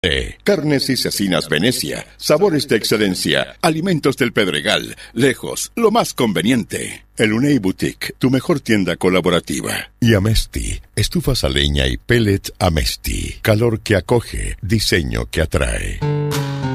Carnes y cecinas Venecia, sabores de excelencia, alimentos del Pedregal, lejos, lo más conveniente. El Unei Boutique, tu mejor tienda colaborativa. Y Amesti, estufas a leña y pellet Amesti, calor que acoge, diseño que atrae.